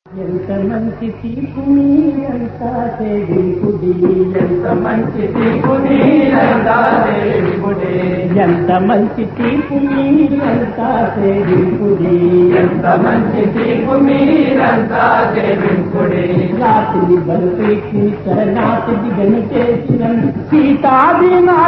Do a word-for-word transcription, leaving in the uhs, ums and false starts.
ఎంత మంచి తీపుని ఎంత సేవింపుడి ఎంత మంచి తీపుని ఎంత సేవింపుడి ఎంత మంచి తీపుని ఎంత సేవింపుడి ఎంత మంచి తీపుని ఎంత సేవింపుడి రాత్రి బలుపేసి శరణాతి గణ చేసిన సీతాది నా